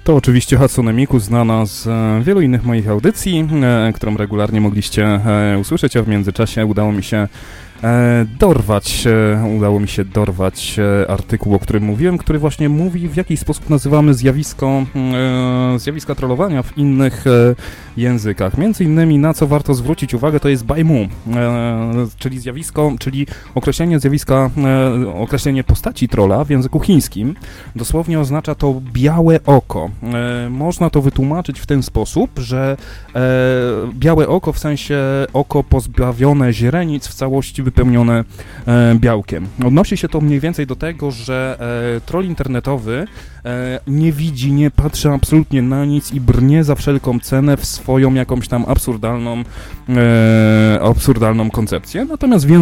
To oczywiście Hatsune Miku, znana z wielu innych moich audycji, którą regularnie mogliście usłyszeć, a w międzyczasie udało mi się dorwać artykuł, o którym mówiłem, który właśnie mówi, w jaki sposób nazywamy zjawiska trollowania w innych językach. Między innymi, na co warto zwrócić uwagę, to jest baimu, czyli określenie postaci trolla w języku chińskim. Dosłownie oznacza to białe oko. Można to wytłumaczyć w ten sposób, że białe oko, w sensie oko pozbawione źrenic, w całości wypełnione białkiem. Odnosi się to mniej więcej do tego, że troll internetowy nie widzi, nie patrzy absolutnie na nic i brnie za wszelką cenę w swoją jakąś tam absurdalną koncepcję. Natomiast w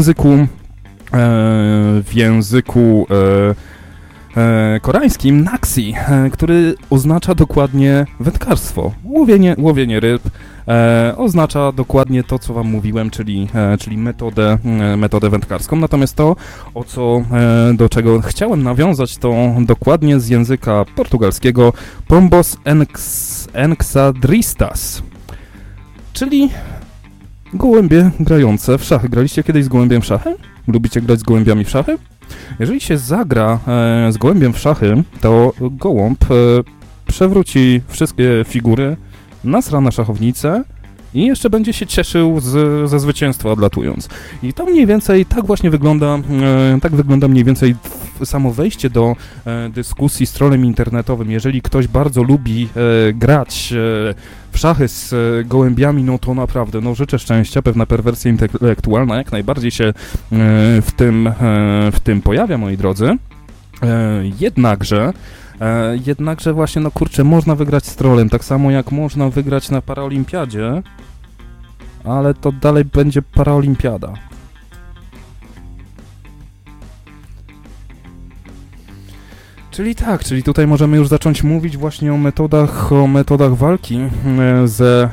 języku koreańskim naxi, który oznacza dokładnie wędkarstwo, łowienie ryb, oznacza dokładnie to, co wam mówiłem, czyli metodę wędkarską. Natomiast to, do czego chciałem nawiązać, to dokładnie z języka portugalskiego pombos enxadristas, czyli gołębie grające w szachy. Graliście kiedyś z gołębiem w szachy? Lubicie grać z gołębiami w szachy? Jeżeli się zagra z gołębiem w szachy, to gołąb przewróci wszystkie figury, nasra na szachownicę i jeszcze będzie się cieszył ze zwycięstwa odlatując. I to mniej więcej tak właśnie wygląda, mniej więcej samo wejście do dyskusji z trollem internetowym. Jeżeli ktoś bardzo lubi grać w szachy z gołębiami, no to naprawdę, życzę szczęścia, pewna perwersja intelektualna jak najbardziej się w tym pojawia, moi drodzy. Jednakże właśnie, można wygrać z trollem, tak samo jak można wygrać na paraolimpiadzie, ale to dalej będzie paraolimpiada. Czyli tutaj możemy już zacząć mówić właśnie o metodach walki ze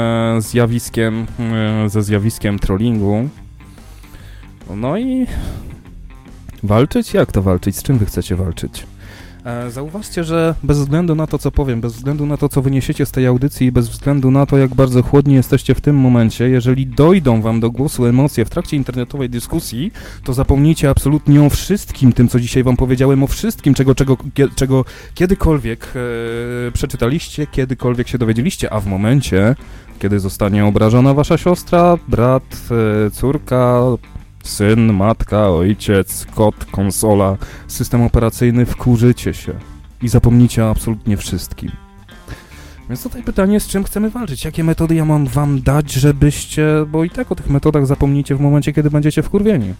zjawiskiem trollingu. No i walczyć? Jak to walczyć? Z czym wy chcecie walczyć? Zauważcie, że bez względu na to, co powiem, bez względu na to, co wyniesiecie z tej audycji, bez względu na to, jak bardzo chłodni jesteście w tym momencie, jeżeli dojdą wam do głosu emocje w trakcie internetowej dyskusji, to zapomnijcie absolutnie o wszystkim tym, co dzisiaj wam powiedziałem, o wszystkim, czego kiedykolwiek przeczytaliście, kiedykolwiek się dowiedzieliście, a w momencie, kiedy zostanie obrażona wasza siostra, brat, córka, syn, matka, ojciec, kot, konsola, system operacyjny, wkurzycie się i zapomnicie o absolutnie wszystkim. Więc tutaj pytanie, z czym chcemy walczyć? Jakie metody ja mam wam dać, żebyście... Bo i tak o tych metodach zapomnicie w momencie, kiedy będziecie wkurwieni.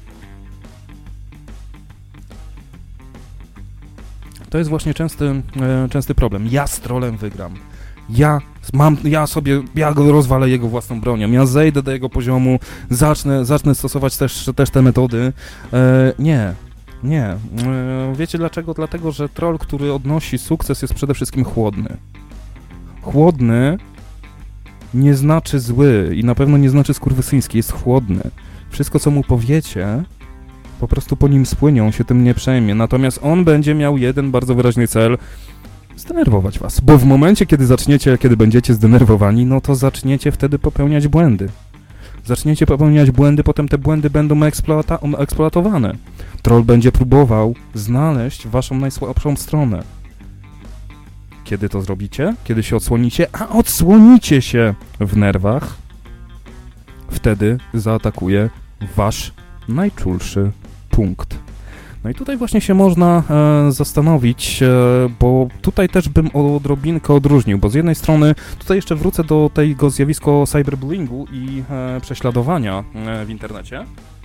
To jest właśnie częsty problem. Ja z trollem wygram. Ja go rozwalę jego własną bronią, ja zejdę do jego poziomu, zacznę stosować też te metody. Nie. Wiecie dlaczego? Dlatego, że troll, który odnosi sukces, jest przede wszystkim chłodny. Chłodny nie znaczy zły i na pewno nie znaczy skurwysyński, jest chłodny. Wszystko, co mu powiecie, po prostu po nim spłynie, on się tym nie przejmie. Natomiast on będzie miał jeden bardzo wyraźny cel, zdenerwować was, bo w momencie, kiedy będziecie zdenerwowani, no to zaczniecie wtedy popełniać błędy. Potem te błędy będą eksploatowane. Troll będzie próbował znaleźć waszą najsłabszą stronę. Kiedy to zrobicie? Kiedy się odsłonicie? A odsłonicie się w nerwach, wtedy zaatakuje wasz najczulszy punkt. No i tutaj właśnie się można zastanowić, bo tutaj też bym odrobinkę odróżnił, bo z jednej strony tutaj jeszcze wrócę do tego zjawiska cyberbullyingu i prześladowania w internecie.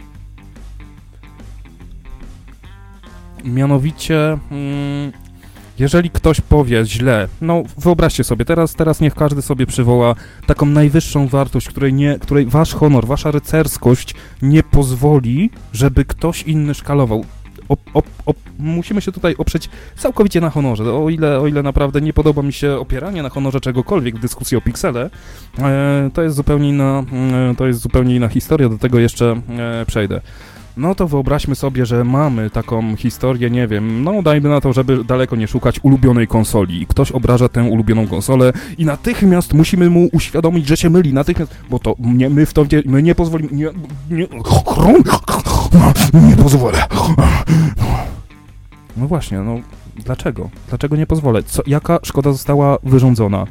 Mianowicie, jeżeli ktoś powie źle, no wyobraźcie sobie, teraz niech każdy sobie przywoła taką najwyższą wartość, której wasz honor, wasza rycerskość nie pozwoli, żeby ktoś inny szkalował. Musimy się tutaj oprzeć całkowicie na honorze. O ile naprawdę nie podoba mi się opieranie na honorze czegokolwiek w dyskusji o piksele, to jest zupełnie inna historia, do tego jeszcze przejdę. no to wyobraźmy sobie, że mamy taką historię, nie wiem, no dajmy na to, żeby daleko nie szukać ulubionej konsoli. I ktoś obraża tę ulubioną konsolę i natychmiast musimy mu uświadomić, że się myli, natychmiast, bo to my nie pozwolimy, nie pozwolę. No właśnie, no dlaczego? Dlaczego nie pozwolę? Jaka szkoda została wyrządzona?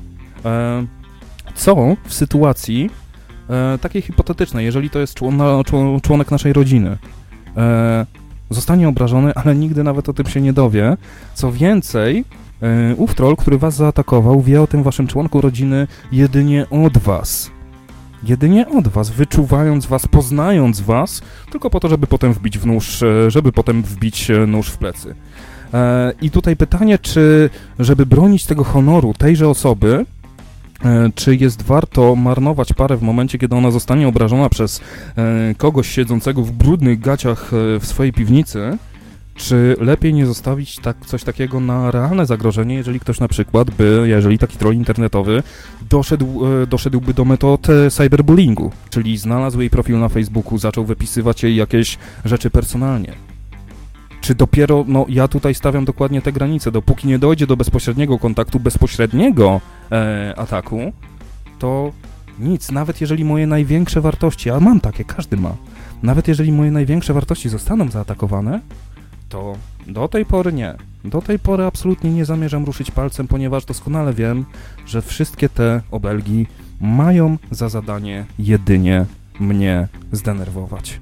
Co w sytuacji takiej hipotetycznej, jeżeli to jest członek naszej rodziny, zostanie obrażony, ale nigdy nawet o tym się nie dowie. Co więcej, ów troll, który was zaatakował, wie o tym waszym członku rodziny jedynie od was. Jedynie od was, wyczuwając was, poznając was, tylko po to, żeby potem wbić nóż w plecy. I tutaj pytanie, czy żeby bronić tego honoru tejże osoby, czy jest warto marnować parę w momencie, kiedy ona zostanie obrażona przez kogoś siedzącego w brudnych gaciach w swojej piwnicy, czy lepiej nie zostawić coś takiego na realne zagrożenie, jeżeli ktoś na przykład jeżeli taki troll internetowy doszedłby do metod cyberbullyingu, czyli znalazł jej profil na Facebooku, zaczął wypisywać jej jakieś rzeczy personalnie. Czy dopiero, ja tutaj stawiam dokładnie te granice, dopóki nie dojdzie do bezpośredniego kontaktu, bezpośredniego ataku, to nic, nawet jeżeli moje największe wartości, a mam takie, każdy ma, nawet jeżeli moje największe wartości zostaną zaatakowane, to do tej pory nie. Do tej pory absolutnie nie zamierzam ruszyć palcem, ponieważ doskonale wiem, że wszystkie te obelgi mają za zadanie jedynie mnie zdenerwować.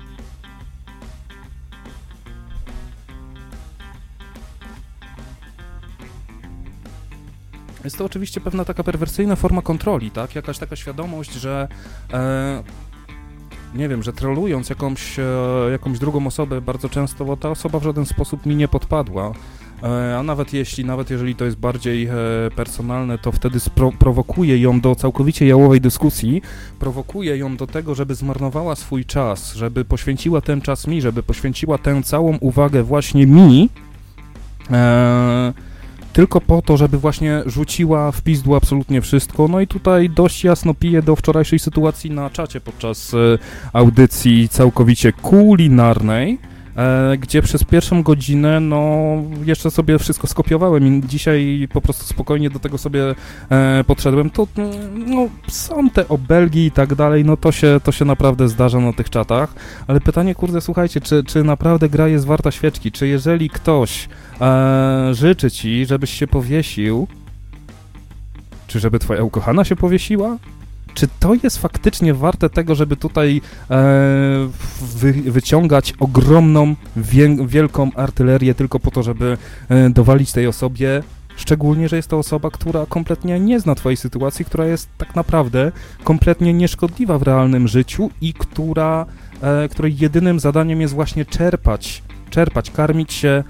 Jest to oczywiście pewna taka perwersyjna forma kontroli, tak? Jakaś taka świadomość, że nie wiem, że trollując jakąś drugą osobę bardzo często, bo ta osoba w żaden sposób mi nie podpadła, a nawet jeżeli to jest bardziej personalne, to wtedy prowokuje ją do całkowicie jałowej dyskusji, prowokuje ją do tego, żeby zmarnowała swój czas, żeby poświęciła ten czas mi, żeby poświęciła tę całą uwagę właśnie mi, tylko po to, żeby właśnie rzuciła w pizdu absolutnie wszystko. No i tutaj dość jasno piję do wczorajszej sytuacji na czacie podczas audycji całkowicie kulinarnej, gdzie przez pierwszą godzinę, jeszcze sobie wszystko skopiowałem i dzisiaj po prostu spokojnie do tego sobie podszedłem. To, są te obelgi i tak dalej, to się naprawdę zdarza na tych czatach, ale pytanie, słuchajcie, czy naprawdę gra jest warta świeczki? Czy jeżeli ktoś życzy ci, żebyś się powiesił, czy żeby twoja ukochana się powiesiła? Czy to jest faktycznie warte tego, żeby tutaj wyciągać ogromną, wielką artylerię tylko po to, żeby dowalić tej osobie? Szczególnie, że jest to osoba, która kompletnie nie zna twojej sytuacji, która jest tak naprawdę kompletnie nieszkodliwa w realnym życiu i której jedynym zadaniem jest właśnie karmić się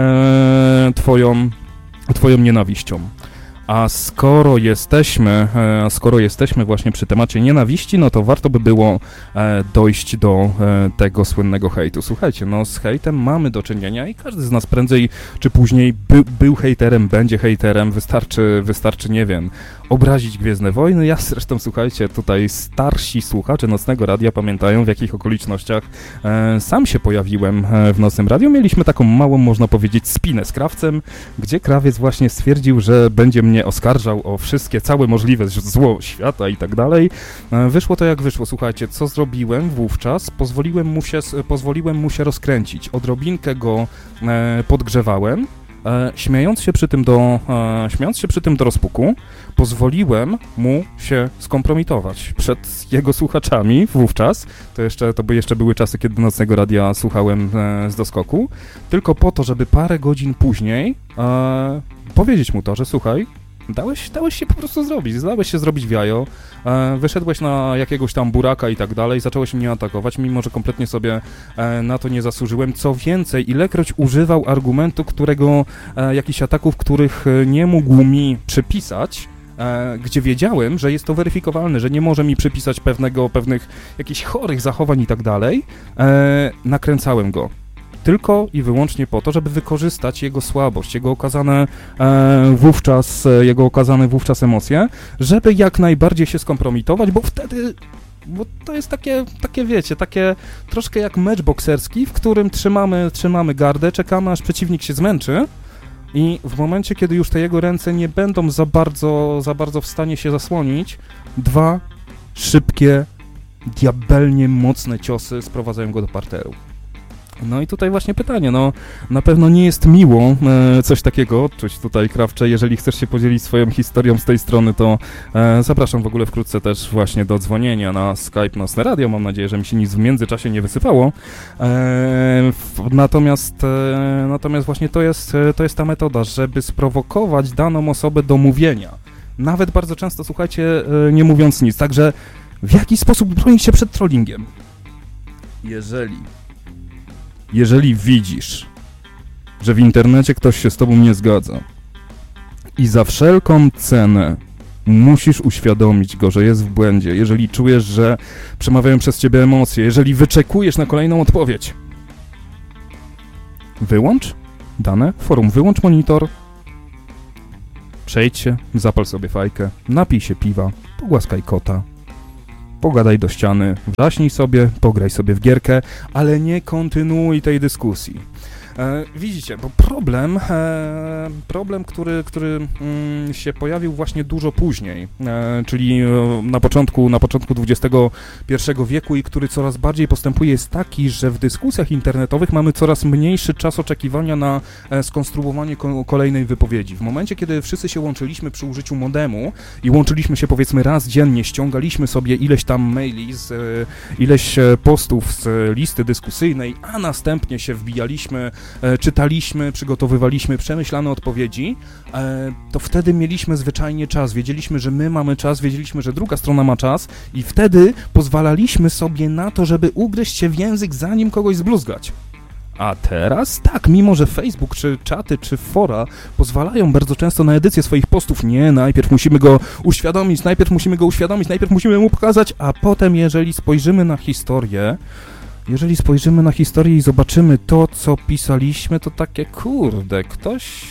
twoją nienawiścią. A skoro jesteśmy właśnie przy temacie nienawiści, to warto by było dojść do tego słynnego hejtu. Słuchajcie, z hejtem mamy do czynienia i każdy z nas prędzej czy później był hejterem, będzie hejterem, wystarczy, nie wiem, obrazić Gwiezdne Wojny. Ja zresztą, słuchajcie, tutaj starsi słuchacze Nocnego Radia pamiętają, w jakich okolicznościach sam się pojawiłem w Nocnym Radiu. Mieliśmy taką małą, można powiedzieć, spinę z Krawcem, gdzie Krawiec właśnie stwierdził, że będzie mnie oskarżał o całe możliwe zło świata i tak dalej. Wyszło to jak wyszło. Słuchajcie, co zrobiłem wówczas? Pozwoliłem mu się rozkręcić. Odrobinkę go podgrzewałem. Śmiejąc się przy tym do rozpuku, pozwoliłem mu się skompromitować przed jego słuchaczami wówczas. To by jeszcze były czasy, kiedy Nocnego Radia słuchałem z doskoku, tylko po to, żeby parę godzin później powiedzieć mu to, że słuchaj, dałeś się po prostu zrobić w jajo, wyszedłeś na jakiegoś tam buraka i tak dalej, zacząłeś mnie atakować, mimo że kompletnie sobie na to nie zasłużyłem. Co więcej, ilekroć używał argumentu, jakichś ataków, których nie mógł mi przypisać, gdzie wiedziałem, że jest to weryfikowalne, że nie może mi przypisać pewnych jakichś chorych zachowań i tak dalej, nakręcałem go. Tylko i wyłącznie po to, żeby wykorzystać jego słabość, jego okazane wówczas emocje, żeby jak najbardziej się skompromitować, bo wtedy Bo to jest takie wiecie, takie troszkę jak mecz bokserski, w którym trzymamy gardę, czekamy aż przeciwnik się zmęczy i w momencie, kiedy już te jego ręce nie będą za bardzo w stanie się zasłonić, 2 szybkie, diabelnie mocne ciosy sprowadzają go do parteru. No i tutaj właśnie pytanie, no na pewno nie jest miło coś takiego odczuć tutaj, Krawcze. Jeżeli chcesz się podzielić swoją historią z tej strony, to zapraszam w ogóle wkrótce też właśnie do dzwonienia na Skype Nocne Radio. Mam nadzieję, że mi się nic w międzyczasie nie wysypało. Natomiast właśnie to jest ta metoda, żeby sprowokować daną osobę do mówienia. Nawet bardzo często, słuchajcie, nie mówiąc nic. Także w jaki sposób bronić się przed trollingiem? Jeżeli widzisz, że w internecie ktoś się z tobą nie zgadza i za wszelką cenę musisz uświadomić go, że jest w błędzie, jeżeli czujesz, że przemawiają przez ciebie emocje, jeżeli wyczekujesz na kolejną odpowiedź, wyłącz dane forum, wyłącz monitor, przejdź się, zapal sobie fajkę, napij się piwa, pogłaskaj kota, pogadaj do ściany, wrzaśnij sobie, pograj sobie w gierkę, ale nie kontynuuj tej dyskusji. Widzicie, bo problem, który się pojawił właśnie dużo później, czyli na początku XXI wieku i który coraz bardziej postępuje, jest taki, że w dyskusjach internetowych mamy coraz mniejszy czas oczekiwania na skonstruowanie kolejnej wypowiedzi. W momencie, kiedy wszyscy się łączyliśmy przy użyciu modemu i łączyliśmy się powiedzmy raz dziennie, ściągaliśmy sobie ileś tam maili, ileś postów z listy dyskusyjnej, a następnie się wbijaliśmy, czytaliśmy, przygotowywaliśmy przemyślane odpowiedzi, to wtedy mieliśmy zwyczajnie czas. Wiedzieliśmy, że my mamy czas, wiedzieliśmy, że druga strona ma czas i wtedy pozwalaliśmy sobie na to, żeby ugryźć się w język, zanim kogoś zbluzgać. A teraz tak, mimo że Facebook, czy czaty, czy fora pozwalają bardzo często na edycję swoich postów, nie, najpierw musimy go uświadomić, najpierw musimy mu pokazać, a potem, jeżeli spojrzymy na historię i zobaczymy to, co pisaliśmy, to takie, kurde, ktoś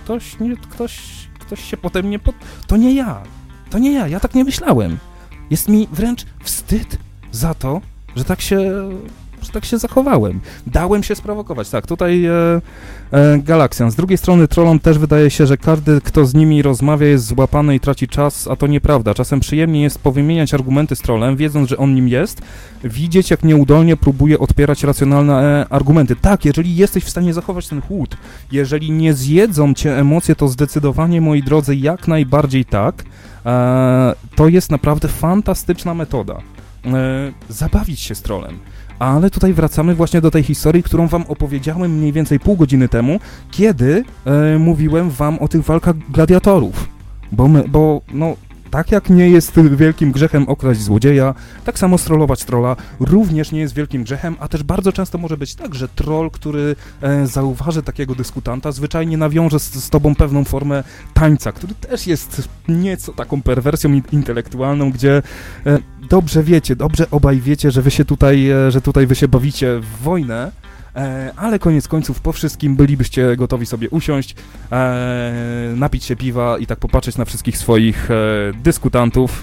się potem nie... To nie ja tak nie myślałem. Jest mi wręcz wstyd za to, że tak się zachowałem. Dałem się sprowokować. Tak, tutaj Galaksjan. Z drugiej strony trollom też wydaje się, że każdy, kto z nimi rozmawia, jest złapany i traci czas, a to nieprawda. Czasem przyjemnie jest powymieniać argumenty z trollem, wiedząc, że on nim jest, widzieć, jak nieudolnie próbuje odpierać racjonalne argumenty. Tak, jeżeli jesteś w stanie zachować ten chłód, jeżeli nie zjedzą cię emocje, to zdecydowanie, moi drodzy, jak najbardziej tak. To jest naprawdę fantastyczna metoda. Zabawić się z trollem. Ale tutaj wracamy właśnie do tej historii, którą wam opowiedziałem mniej więcej pół godziny temu, kiedy mówiłem wam o tych walkach gladiatorów. Bo tak jak nie jest wielkim grzechem okraść złodzieja, tak samo strollować trolla również nie jest wielkim grzechem, a też bardzo często może być tak, że troll, który zauważy takiego dyskutanta, zwyczajnie nawiąże z tobą pewną formę tańca, który też jest nieco taką perwersją intelektualną, gdzie dobrze obaj wiecie, że wy się bawicie w wojnę, ale koniec końców po wszystkim bylibyście gotowi sobie usiąść, napić się piwa i tak popatrzeć na wszystkich swoich dyskutantów,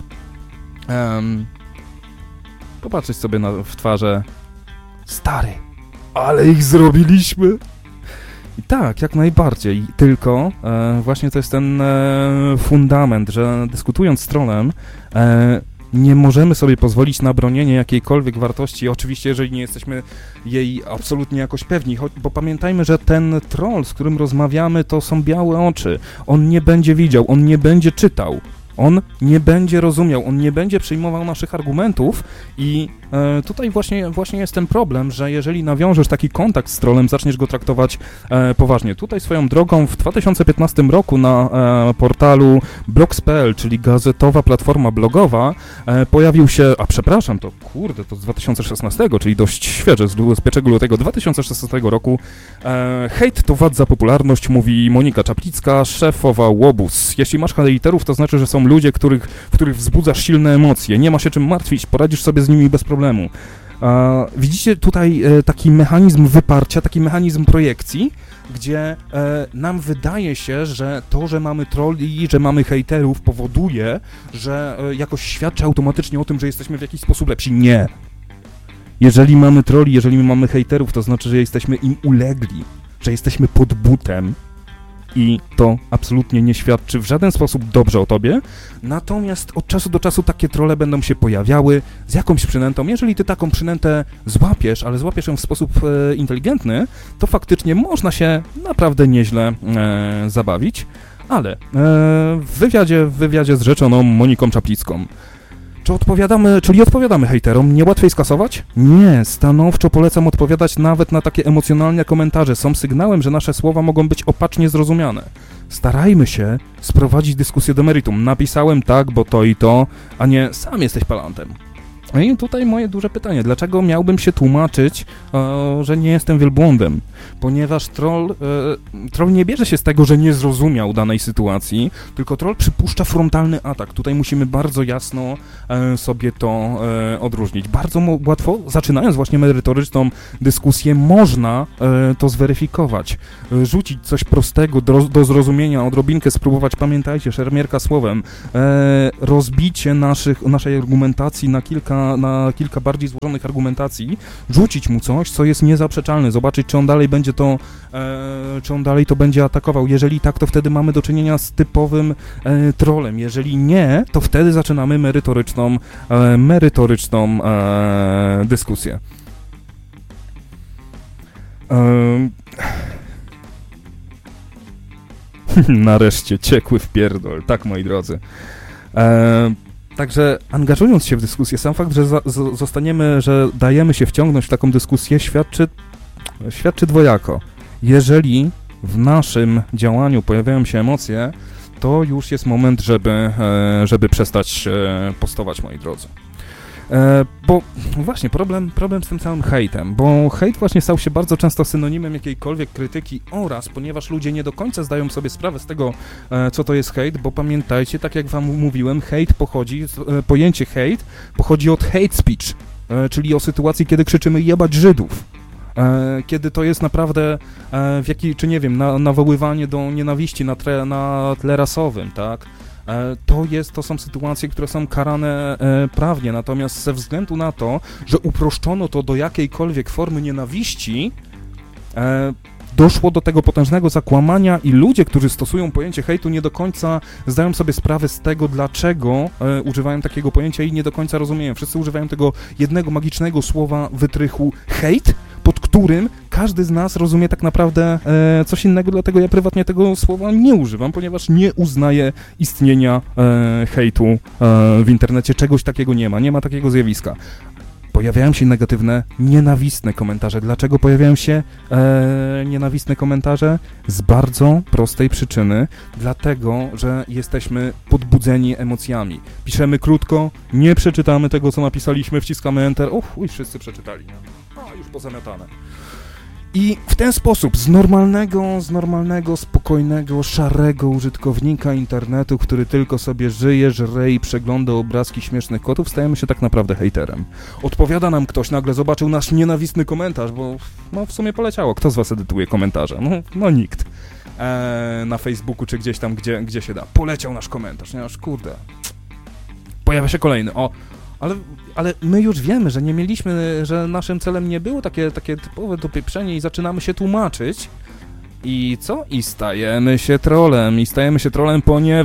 popatrzeć sobie w twarze, stary, ale ich zrobiliśmy. I tak, jak najbardziej, tylko właśnie to jest ten fundament, że dyskutując z trollem, nie możemy sobie pozwolić na bronienie jakiejkolwiek wartości, oczywiście jeżeli nie jesteśmy jej absolutnie jakoś pewni, bo pamiętajmy, że ten troll, z którym rozmawiamy, to są białe oczy. On nie będzie widział, on nie będzie czytał, on nie będzie rozumiał, on nie będzie przyjmował naszych argumentów i tutaj właśnie jest ten problem, że jeżeli nawiążesz taki kontakt z trollem, zaczniesz go traktować poważnie. Tutaj swoją drogą w 2015 roku na portalu blogs.pl, czyli gazetowa platforma blogowa, pojawił się, to z 2016, czyli dość świeże, z 1 lutego 2016 roku. Hejt to wad za popularność, mówi Monika Czaplicka, szefowa Łobuz. Jeśli masz hejterów, to znaczy, że są ludzie, w których wzbudzasz silne emocje. Nie ma się czym martwić, poradzisz sobie z nimi bez problemu. Widzicie tutaj taki mechanizm wyparcia, taki mechanizm projekcji, gdzie nam wydaje się, że to, że mamy trolli, że mamy hejterów powoduje, że jakoś świadczy automatycznie o tym, że jesteśmy w jakiś sposób lepsi. Nie. Jeżeli mamy trolli, jeżeli mamy hejterów, to znaczy, że jesteśmy im ulegli, że jesteśmy pod butem i to absolutnie nie świadczy w żaden sposób dobrze o tobie. Natomiast od czasu do czasu takie trolle będą się pojawiały z jakąś przynętą. Jeżeli ty taką przynętę złapiesz, ale złapiesz ją w sposób inteligentny, to faktycznie można się naprawdę nieźle zabawić. Ale w wywiadzie z rzeczoną Moniką Czaplicką, czyli odpowiadamy hejterom? Niełatwiej skasować? Nie, stanowczo polecam odpowiadać nawet na takie emocjonalne komentarze. Są sygnałem, że nasze słowa mogą być opacznie zrozumiane. Starajmy się sprowadzić dyskusję do meritum. Napisałem tak, bo to i to, a nie sam jesteś palantem. No i tutaj moje duże pytanie. Dlaczego miałbym się tłumaczyć, że nie jestem wielbłądem? Ponieważ troll nie bierze się z tego, że nie zrozumiał danej sytuacji, tylko troll przypuszcza frontalny atak. Tutaj musimy bardzo jasno sobie to odróżnić. Bardzo łatwo, zaczynając właśnie merytoryczną dyskusję, można to zweryfikować. Rzucić coś prostego do zrozumienia, odrobinkę spróbować, pamiętajcie, szermierka słowem, rozbicie naszej argumentacji na kilka bardziej złożonych argumentacji, rzucić mu coś, co jest niezaprzeczalne, zobaczyć, czy on dalej to będzie atakował. Jeżeli tak, to wtedy mamy do czynienia z typowym trollem. Jeżeli nie, to wtedy zaczynamy merytoryczną dyskusję. Nareszcie ciekły wpierdol. Tak, moi drodzy. Także angażując się w dyskusję, sam fakt, że dajemy się wciągnąć w taką dyskusję, świadczy dwojako. Jeżeli w naszym działaniu pojawiają się emocje, to już jest moment, żeby przestać postować, moi drodzy. Bo właśnie problem z tym całym hejtem, bo hejt właśnie stał się bardzo często synonimem jakiejkolwiek krytyki oraz, ponieważ ludzie nie do końca zdają sobie sprawę z tego, co to jest hejt, bo pamiętajcie, tak jak wam mówiłem, pojęcie hejt pochodzi od hate speech, czyli o sytuacji, kiedy krzyczymy jebać Żydów. Kiedy to jest naprawdę nawoływanie do nienawiści na tle rasowym, tak? To są sytuacje, które są karane prawnie, natomiast ze względu na to, że uproszczono to do jakiejkolwiek formy nienawiści, doszło do tego potężnego zakłamania i ludzie, którzy stosują pojęcie hejtu, nie do końca zdają sobie sprawę z tego, dlaczego używają takiego pojęcia i nie do końca rozumieją. Wszyscy używają tego jednego magicznego słowa wytrychu hejt, pod którym każdy z nas rozumie tak naprawdę coś innego, dlatego ja prywatnie tego słowa nie używam, ponieważ nie uznaję istnienia hejtu w internecie. Czegoś takiego nie ma takiego zjawiska. Pojawiają się negatywne, nienawistne komentarze. Dlaczego pojawiają się nienawistne komentarze? Z bardzo prostej przyczyny. Dlatego, że jesteśmy podbudzeni emocjami. Piszemy krótko, nie przeczytamy tego, co napisaliśmy, wciskamy enter. Wszyscy przeczytali. Już pozamiatane. I w ten sposób z normalnego, spokojnego, szarego użytkownika internetu, który tylko sobie żyje, żre i przegląda obrazki śmiesznych kotów, stajemy się tak naprawdę hejterem. Odpowiada nam ktoś, nagle zobaczył nasz nienawistny komentarz, bo w sumie poleciało. Kto z was edytuje komentarze? No nikt. Na Facebooku czy gdzieś tam, gdzie się da. Poleciał nasz komentarz. Nie, aż kurde. Pojawia się kolejny. Ale my już wiemy, że nie mieliśmy, że naszym celem nie było takie typowe dopieprzenie i zaczynamy się tłumaczyć. I co? I stajemy się trolem,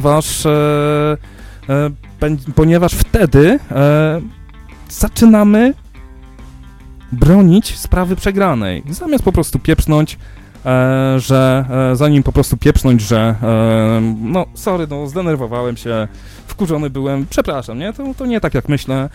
ponieważ wtedy zaczynamy bronić sprawy przegranej. Zamiast po prostu pieprznąć, zdenerwowałem się, wkurzony byłem, przepraszam, nie? To nie tak jak myślę.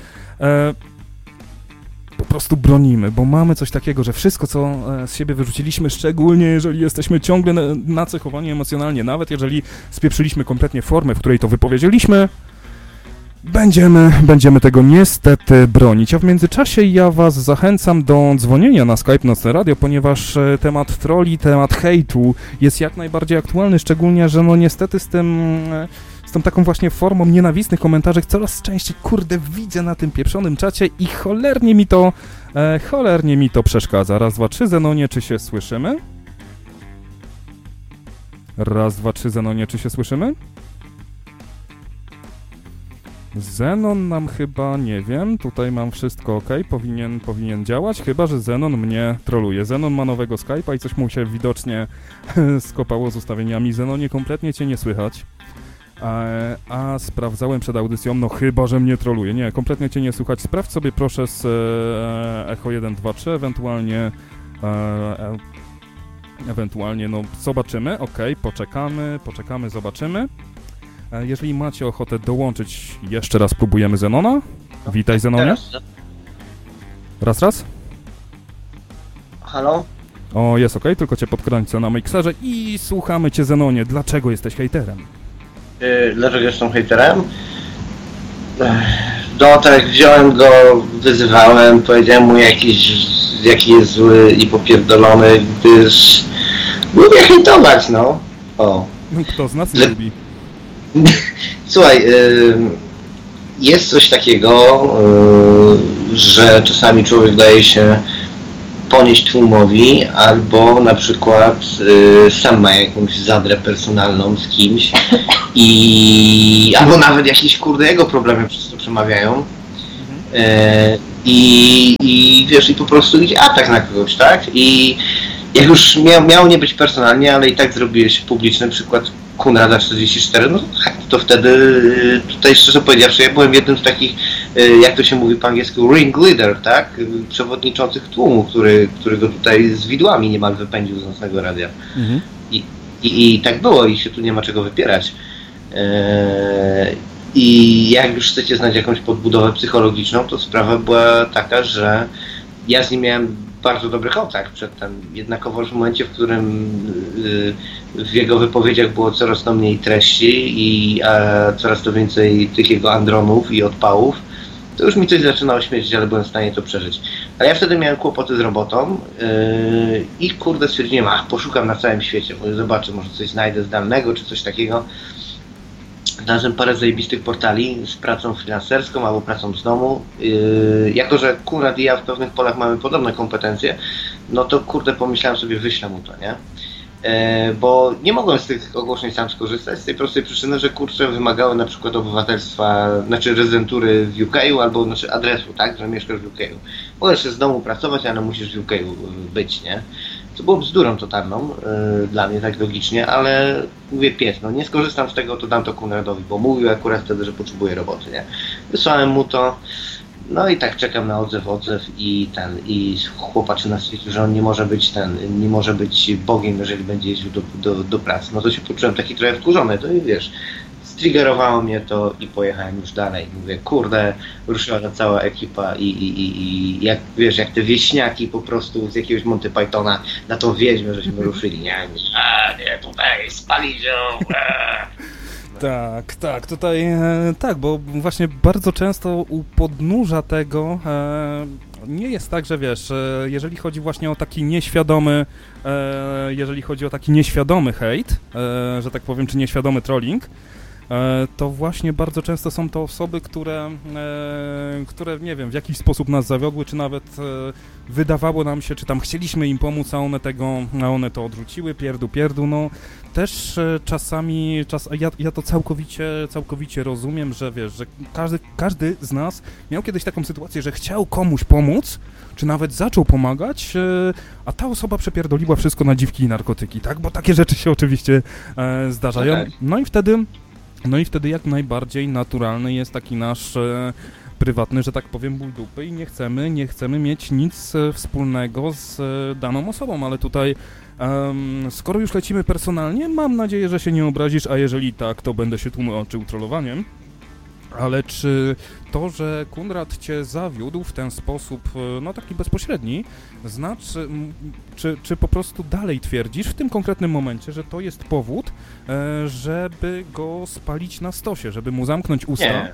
Po prostu bronimy, bo mamy coś takiego, że wszystko, co z siebie wyrzuciliśmy, szczególnie jeżeli jesteśmy ciągle nacechowani emocjonalnie, nawet jeżeli spieprzyliśmy kompletnie formę, w której to wypowiedzieliśmy, będziemy tego niestety bronić. A w międzyczasie ja was zachęcam do dzwonienia na Skype Nocne Radio, ponieważ temat trolli, temat hejtu jest jak najbardziej aktualny, szczególnie, że niestety z tą taką właśnie formą nienawistnych komentarzy coraz częściej, widzę na tym pieprzonym czacie i cholernie mi to Cholernie mi to przeszkadza. Raz, dwa, trzy, Zenonie, czy się słyszymy? Raz, dwa, trzy, Zenonie, czy się słyszymy? Zenon nam chyba, nie wiem, tutaj mam wszystko ok, powinien działać, chyba że Zenon mnie troluje. Zenon ma nowego Skype'a i coś mu się widocznie skopało z ustawieniami. Zenonie, kompletnie cię nie słychać. A sprawdzałem przed audycją, no chyba że mnie troluje. Nie, kompletnie cię nie słychać. Sprawdź sobie proszę z Echo 1, 2, 3, ewentualnie, no zobaczymy, ok, poczekamy, zobaczymy. Jeżeli macie ochotę dołączyć, jeszcze raz próbujemy Zenona. Witaj, Zenonie. Raz. Halo? O, jest ok, tylko cię podkręcę na mikserze i słuchamy cię, Zenonie. Dlaczego jesteś hejterem? Dlaczego jestem hejterem? No tak, wziąłem go, wyzywałem, powiedziałem mu jaki jest zły i popierdolony, gdyż lubię hejtować, no. O. Kto z nas nie lubi? Słuchaj, jest coś takiego, że czasami człowiek daje się ponieść tłumowi, albo na przykład sam ma jakąś zadrę personalną z kimś albo nawet jakieś jego problemy przez to przemawiają i wiesz, i po prostu idzie atak na kogoś, tak? I jak już miało nie być personalnie, ale i tak zrobiłeś publiczny przykład Konrada 44, no tak, to wtedy tutaj szczerze powiedziawszy, ja byłem jednym z takich, jak to się mówi po angielsku, ringleader, tak? Przewodniczących tłumu, który go tutaj z widłami niemal wypędził z nocnego radia. Mhm. I tak było i się tu nie ma czego wypierać. I jak już chcecie znać jakąś podbudowę psychologiczną, to sprawa była taka, że ja z nim miałem bardzo dobry kontakt przedtem. Jednakowoż w momencie, w którym w jego wypowiedziach było coraz to mniej treści a coraz to więcej tych jego andronów i odpałów, to już mi coś zaczynało śmierdzić, ale byłem w stanie to przeżyć. Ale ja wtedy miałem kłopoty z robotą i kurde stwierdziłem, poszukam na całym świecie, zobaczę, może coś znajdę zdalnego czy coś takiego. Znalazłem parę zajebistych portali z pracą freelancerską albo pracą z domu. Jako że Konrad i ja w pewnych polach mamy podobne kompetencje, no to kurde pomyślałem sobie, wyślę mu to, nie? Bo nie mogłem z tych ogłoszeń sam skorzystać z tej prostej przyczyny, że kurczę wymagały na przykład obywatelstwa, znaczy rezydentury w UK albo adresu, tak, że mieszkasz w UK. Możesz się z domu pracować, ale musisz w UK być, nie? To było bzdurą totalną dla mnie tak logicznie, ale mówię pies, no nie skorzystam z tego, to dam to Konradowi, bo mówił akurat wtedy, że potrzebuje roboty, nie? Wysłałem mu to, no i tak czekam na odzew i chłopaczyna stwierdził, że on nie może być Bogiem, jeżeli będzie jeździł do pracy. No to się poczułem taki trochę wkurzony, to i wiesz, striggerowało mnie to i pojechałem już dalej. Mówię, kurde, ruszyła ta cała ekipa i jak wiesz, jak te wieśniaki po prostu z jakiegoś Monty Pythona na tą wiedźmę, żeśmy ruszyli. Nie, tutaj spalić ją. Tak, tutaj tak, bo właśnie bardzo często u podnóża tego nie jest tak, że wiesz, jeżeli chodzi właśnie o taki nieświadomy, hejt, że tak powiem, czy nieświadomy trolling, to właśnie bardzo często są to osoby, które nie wiem, w jakiś sposób nas zawiodły, czy nawet wydawało nam się, czy tam chcieliśmy im pomóc, a one to odrzuciły, pierdu, no też czasami, ja to całkowicie rozumiem, że wiesz, że każdy z nas miał kiedyś taką sytuację, że chciał komuś pomóc, czy nawet zaczął pomagać, a ta osoba przepierdoliła wszystko na dziwki i narkotyki, tak? Bo takie rzeczy się oczywiście zdarzają. Tak. No i wtedy jak najbardziej naturalny jest taki nasz prywatny, że tak powiem, ból dupy i nie chcemy mieć nic wspólnego z daną osobą, ale tutaj skoro już lecimy personalnie, mam nadzieję, że się nie obrazisz, a jeżeli tak, to będę się tłumaczył trollowaniem. Ale czy to, że Konrad cię zawiódł w ten sposób, no taki bezpośredni, znaczy, czy po prostu dalej twierdzisz w tym konkretnym momencie, że to jest powód, żeby go spalić na stosie, żeby mu zamknąć usta?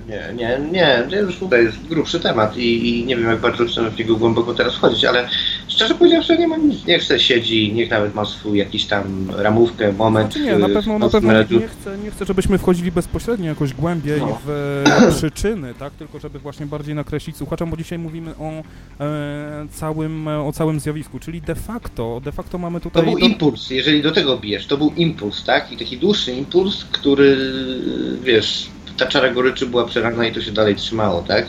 Nie, już tutaj jest grubszy temat i nie wiem, jak bardzo chcę w niego głęboko teraz wchodzić, ale Szczerze powiedziawszy, nie mam nic. Niech se siedzi, niech nawet ma swój jakiś tam ramówkę, moment. Znaczy nie, na pewno nie chcę, żebyśmy wchodzili bezpośrednio jakoś głębiej w przyczyny, tak? Tylko żeby właśnie bardziej nakreślić słuchaczom, bo dzisiaj mówimy o całym zjawisku, czyli de facto mamy tutaj... To był impuls, jeżeli do tego bijesz, to był impuls, tak? I taki dłuższy impuls, który, wiesz, ta czara goryczy była przerana i to się dalej trzymało, tak?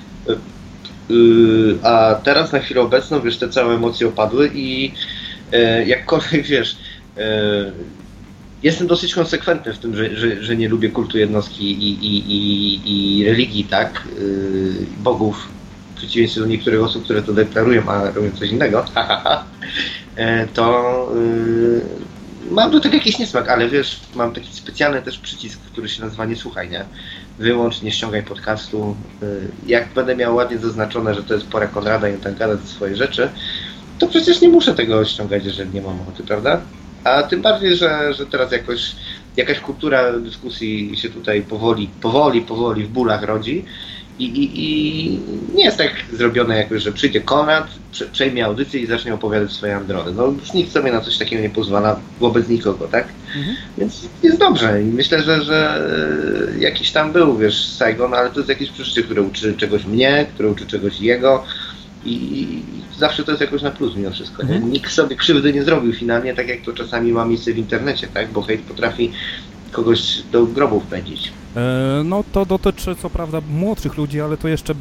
A teraz na chwilę obecną, wiesz, te całe emocje opadły i jakkolwiek, wiesz, jestem dosyć konsekwentny w tym, że nie lubię kultu jednostki i religii, tak, bogów, w przeciwieństwie do niektórych osób, które to deklarują, a robią coś innego, to mam do tego jakiś niesmak, ale wiesz, mam taki specjalny też przycisk, który się nazywa nie słuchaj, nie? Wyłącz, nie ściągaj podcastu. Jak będę miał ładnie zaznaczone, że to jest pora Konrada i on tam gada swoje rzeczy, to przecież nie muszę tego ściągać, jeżeli nie mam ochoty, prawda? A tym bardziej, że teraz jakaś kultura dyskusji się tutaj powoli w bólach rodzi i nie jest tak zrobione jakoś, że przyjdzie Konrad, przejmie audycję i zacznie opowiadać swoje androny. No już nikt sobie na coś takiego nie pozwala wobec nikogo, tak? Więc jest dobrze i myślę, że jakiś tam był, wiesz, Saigon, ale to jest jakieś przeżycie, które uczy czegoś mnie, które uczy czegoś jego i zawsze to jest jakoś na plus mimo wszystko. Nie? Nikt sobie krzywdy nie zrobił finalnie, tak jak to czasami ma miejsce w internecie, tak? Bo hejt potrafi kogoś do grobu wpędzić. No to dotyczy co prawda młodszych ludzi, ale to jeszcze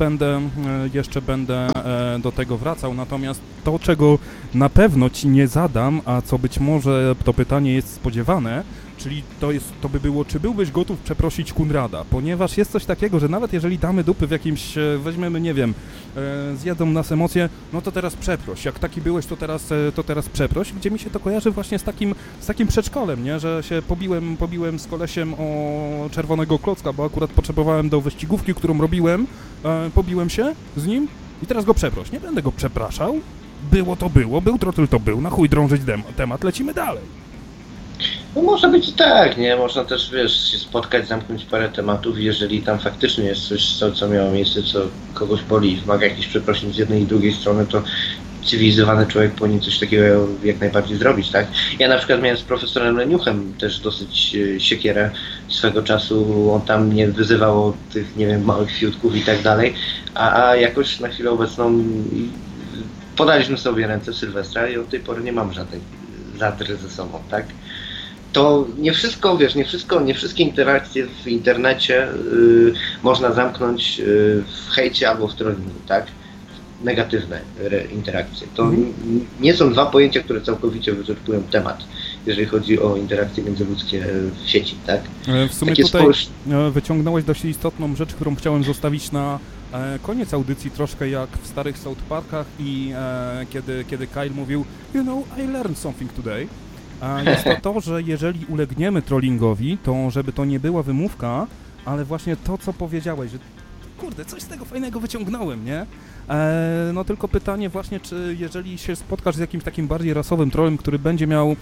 będę do tego wracał, natomiast to, czego na pewno ci nie zadam, a co być może to pytanie jest spodziewane, czyli to by było, czy byłbyś gotów przeprosić Konrada, ponieważ jest coś takiego, że nawet jeżeli damy dupy w jakimś, weźmiemy, nie wiem, zjadą nas emocje, no to teraz przeproś, jak taki byłeś, to teraz przeproś, gdzie mi się to kojarzy właśnie z takim przedszkolem, nie, że się pobiłem z kolesiem o czerwonego klocka, bo akurat potrzebowałem do wyścigówki, którą robiłem, pobiłem się z nim i teraz go przeproś, nie będę go przepraszał, był trotyl to był, na chuj drążyć temat, lecimy dalej. No może być i tak, nie? Można też, wiesz, się spotkać, zamknąć parę tematów i jeżeli tam faktycznie jest coś, co miało miejsce, co kogoś boli i wymaga jakichś przeprosin z jednej i drugiej strony, to cywilizowany człowiek powinien coś takiego jak najbardziej zrobić, tak? Ja na przykład miałem z profesorem Leniuchem też dosyć siekierę swego czasu, on tam mnie wyzywał o tych, nie wiem, małych fiutków i tak dalej, a jakoś na chwilę obecną podaliśmy sobie ręce w Sylwestra i od tej pory nie mam żadnej zadry ze sobą, tak? To nie wszystko, wiesz, nie wszystkie interakcje w internecie można zamknąć w hejcie albo w trollingu, tak? Negatywne interakcje. To nie są dwa pojęcia, które całkowicie wyczerpują temat, jeżeli chodzi o interakcje międzyludzkie w sieci, tak? W sumie takie tutaj wyciągnąłeś dość istotną rzecz, którą chciałem zostawić na koniec audycji, troszkę jak w starych South Parkach i kiedy Kyle mówił, you know, I learned something today. Jest to, że jeżeli ulegniemy trollingowi, to żeby to nie była wymówka, ale właśnie to, co powiedziałeś, że kurde, coś z tego fajnego wyciągnąłem, nie? No tylko pytanie właśnie, czy jeżeli się spotkasz z jakimś takim bardziej rasowym trollem, który będzie miał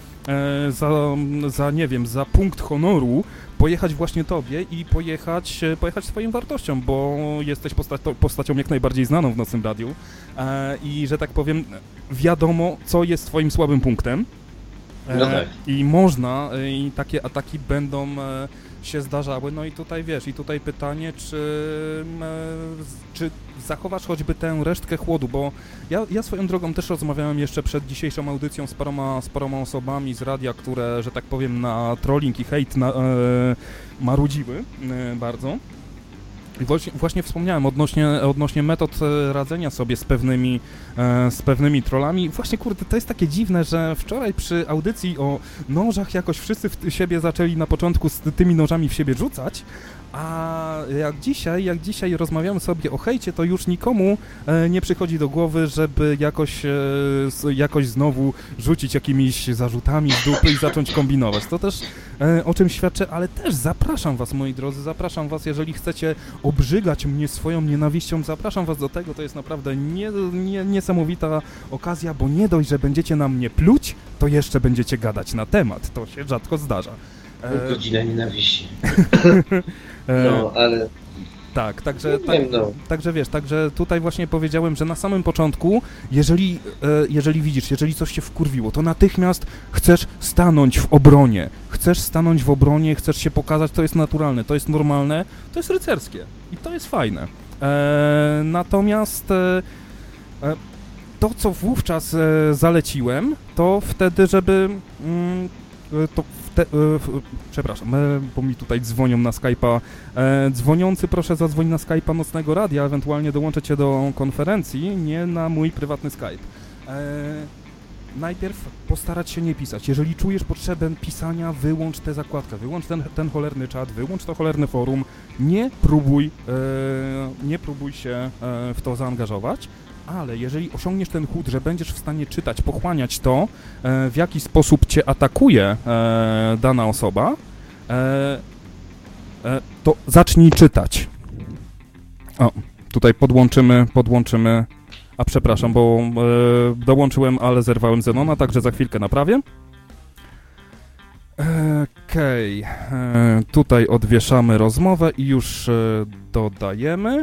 za punkt honoru pojechać właśnie tobie i pojechać swoim wartościom, bo jesteś postacią jak najbardziej znaną w Nocnym Radiu i, że tak powiem, wiadomo, co jest twoim słabym punktem. No tak. I można, i takie ataki będą się zdarzały, no i tutaj wiesz, i tutaj pytanie, czy zachowasz choćby tę resztkę chłodu, bo ja swoją drogą też rozmawiałem jeszcze przed dzisiejszą audycją z paroma osobami z radia, które, że tak powiem, na trolling i hejt marudziły bardzo. I właśnie wspomniałem odnośnie metod radzenia sobie z pewnymi trollami. Właśnie, kurde, to jest takie dziwne, że wczoraj przy audycji o nożach jakoś wszyscy siebie zaczęli na początku z tymi nożami w siebie rzucać, a jak dzisiaj rozmawiamy sobie o hejcie, to już nikomu nie przychodzi do głowy, żeby jakoś znowu rzucić jakimiś zarzutami z dupy i zacząć kombinować. To też o czym świadczy, ale też zapraszam was, moi drodzy, jeżeli chcecie obrzygać mnie swoją nienawiścią, zapraszam was do tego, to jest naprawdę niesamowita okazja, bo nie dość, że będziecie na mnie pluć, to jeszcze będziecie gadać na temat, to się rzadko zdarza. Godzina nienawiści. No, ale Tak, także, także wiesz, także tutaj właśnie powiedziałem, że na samym początku, jeżeli widzisz, jeżeli coś cię wkurwiło, to natychmiast chcesz stanąć w obronie, chcesz się pokazać, to jest naturalne, to jest normalne, to jest rycerskie i to jest fajne. Natomiast to, co wówczas zaleciłem, to wtedy, żeby przepraszam, bo mi tutaj dzwonią na Skype'a. Dzwoniący, proszę zadzwoń na Skype'a Nocnego Radia, ewentualnie dołączę cię do konferencji, nie na mój prywatny Skype. Najpierw postarać się nie pisać. Jeżeli czujesz potrzebę pisania, wyłącz tę zakładkę, wyłącz ten cholerny czat, wyłącz to cholerne forum, nie próbuj się w to zaangażować. Ale jeżeli osiągniesz ten chód, że będziesz w stanie czytać, pochłaniać to, w jaki sposób cię atakuje dana osoba, to zacznij czytać. O, tutaj podłączymy, a przepraszam, bo dołączyłem, ale zerwałem Zenona, także za chwilkę naprawię. Okej, tutaj odwieszamy rozmowę i już dodajemy.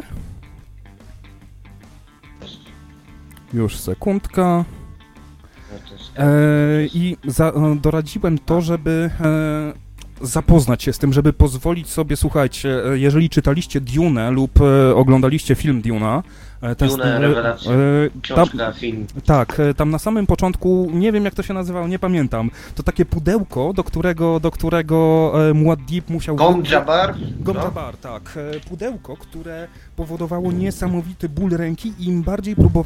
Już sekundka. I doradziłem to, żeby zapoznać się z tym, żeby pozwolić sobie, słuchajcie, jeżeli czytaliście Dune lub oglądaliście film Dune'a, Dune, rewelacja, książka, film. Tak, tam na samym początku, nie wiem jak to się nazywało, nie pamiętam, to takie pudełko, do którego Muad'Dib musiał... Gom Jabbar, tak, pudełko, które powodowało niesamowity ból ręki i im bardziej próbował